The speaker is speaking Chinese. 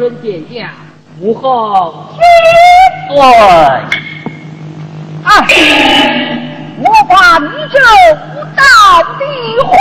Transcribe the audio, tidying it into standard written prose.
尊见驾，母后对啊，我把你这无道的话。